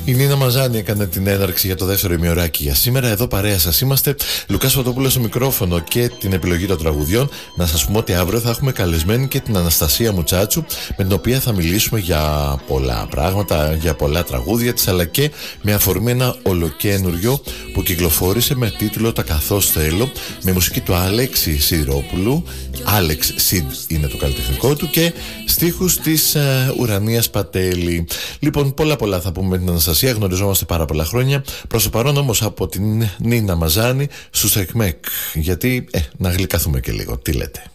Η Νίνα Μαζάνη έκανε την έναρξη για το δεύτερο ημιωράκι για σήμερα. Εδώ παρέα σας είμαστε. Λουκάς Φωτόπουλος στο μικρόφωνο και την επιλογή των τραγουδιών. Να σας πούμε ότι αύριο θα έχουμε καλεσμένη και την Αναστασία Μουτσάτσου, με την οποία θα μιλήσουμε για πολλά πράγματα, για πολλά τραγούδια της, αλλά και με αφορμή ένα ολοκένουργιο που κυκλοφόρησε με τίτλο «Τα καθώς θέλω», με μουσική του Άλεξη Σιδηρόπουλου. Άλεξ Σιντ είναι το καλλιτεχνικό του και στίχους της Ουρανίας Πατέλη. Λοιπόν, πολλά θα πούμε με την Αναστασία, γνωριζόμαστε πάρα πολλά χρόνια. Προς το παρόν όμως από την Νίνα Μαζάνη στους ΕΚΜΕΚ, γιατί να γλυκαθούμε και λίγο. Τι λέτε?